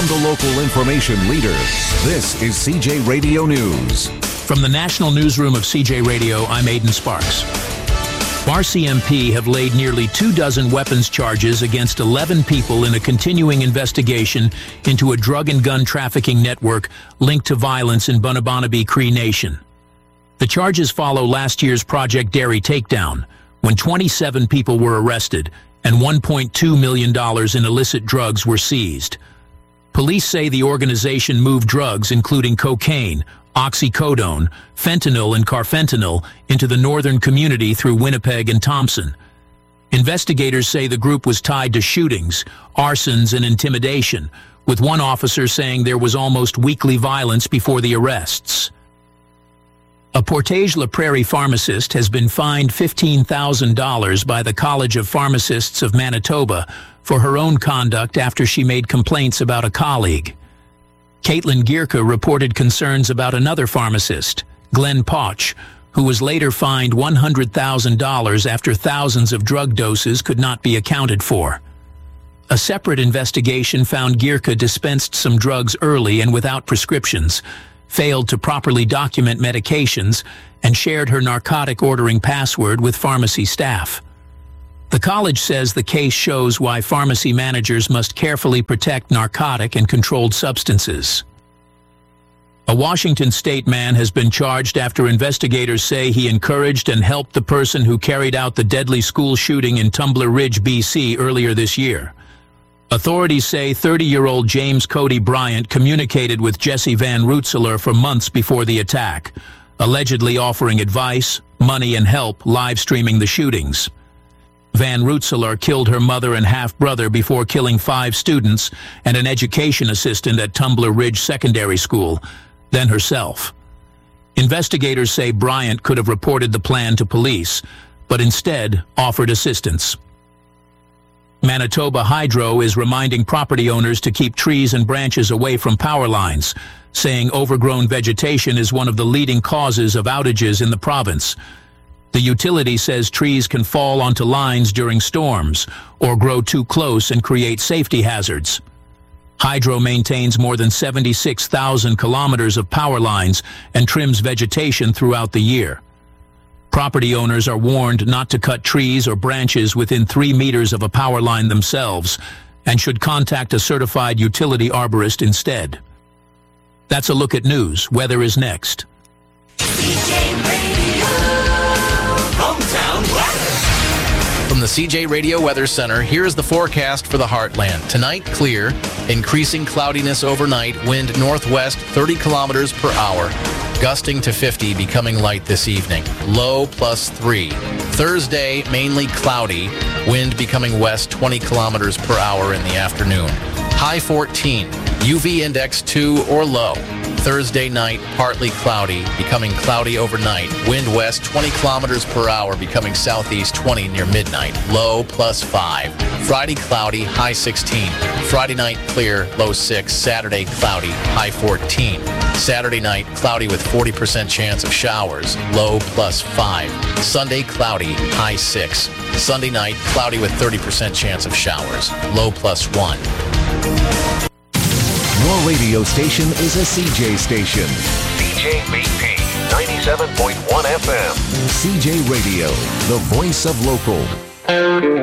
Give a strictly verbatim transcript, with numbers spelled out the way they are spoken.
from the local information leader, this is C J Radio News. From the National Newsroom of C J Radio, I'm Aidan Sparks. R C M P have laid nearly two dozen weapons charges against eleven people in a continuing investigation into a drug and gun trafficking network linked to violence in Bunabanabe Cree Nation. The charges follow last year's Project Dairy takedown, when twenty-seven people were arrested and one point two million dollars in illicit drugs were seized. Police say the organization moved drugs including cocaine, oxycodone, fentanyl and carfentanil into the northern community through Winnipeg and Thompson. Investigators say the group was tied to shootings, arsons and intimidation, with one officer saying there was almost weekly violence before the arrests. A Portage-La Prairie pharmacist has been fined fifteen thousand dollars by the College of Pharmacists of Manitoba for her own conduct after she made complaints about a colleague. Caitlin Gierke reported concerns about another pharmacist, Glenn Potch, who was later fined one hundred thousand dollars after thousands of drug doses could not be accounted for. A separate investigation found Gierke dispensed some drugs early and without prescriptions, failed to properly document medications, and shared her narcotic ordering password with pharmacy staff. The college says the case shows why pharmacy managers must carefully protect narcotic and controlled substances. A Washington state man has been charged after investigators say he encouraged and helped the person who carried out the deadly school shooting in Tumbler Ridge, B C earlier this year. Authorities say thirty-year-old James Cody Bryant communicated with Jesse Van Roetseler for months before the attack, allegedly offering advice, money and help live streaming the shootings. Van Roetseler killed her mother and half-brother before killing five students and an education assistant at Tumbler Ridge Secondary School, then herself. Investigators say Bryant could have reported the plan to police, but instead offered assistance. Manitoba Hydro is reminding property owners to keep trees and branches away from power lines, saying overgrown vegetation is one of the leading causes of outages in the province. The utility says trees can fall onto lines during storms or grow too close and create safety hazards. Hydro maintains more than seventy-six thousand kilometers of power lines and trims vegetation throughout the year. Property owners are warned not to cut trees or branches within three meters of a power line themselves and should contact a certified utility arborist instead. That's a look at news. Weather is next. From the C J Radio Weather Center, here is the forecast for the Heartland. Tonight, clear, increasing cloudiness overnight, wind northwest thirty kilometers per hour, gusting to fifty, becoming light this evening. Low plus three. Thursday, mainly cloudy, wind becoming west twenty kilometers per hour in the afternoon. High fourteen, U V index two or low. Thursday night, partly cloudy, becoming cloudy overnight. Wind west twenty kilometers per hour, becoming southeast twenty near midnight. Low plus five. Friday cloudy, high sixteen. Friday night clear, low six. Saturday cloudy, high fourteen. Saturday night cloudy with forty percent chance of showers. Low plus five. Sunday cloudy, high six. Sunday night cloudy with thirty percent chance of showers. Low plus one. Your radio station is a C J station. C J B P ninety-seven point one F M. C J Radio, the voice of local.